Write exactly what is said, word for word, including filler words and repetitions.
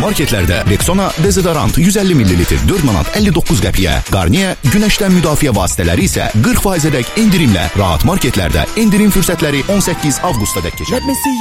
Marketlərdə Rexona dezodorant yüz əlli millilitr dörd manat əlli doqquz qəpiyə, Garnier günəşdən müdafiə vasitələri isə qırx faizədək endirimlə Rahat Marketlərdə endirim fürsətləri on səkkiz avqusta dək keçər.